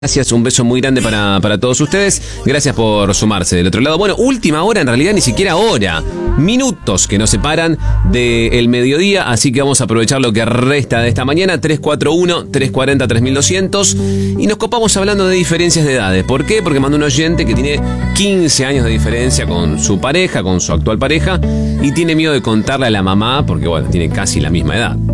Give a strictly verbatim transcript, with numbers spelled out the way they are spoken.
Gracias, un beso muy grande para, para todos ustedes. Gracias por sumarse del otro lado. Bueno, última hora, en realidad ni siquiera hora. Minutos que nos separan del mediodía, así que vamos a aprovechar lo que resta de esta mañana. Tres cuatro uno, tres cuatro cero, tres mil doscientos. Y nos copamos hablando de diferencias de edades. ¿Por qué? Porque mandó un oyente que tiene quince años de diferencia con su pareja, con su actual pareja, y tiene miedo de contarle a la mamá porque, bueno, tiene casi la misma edad.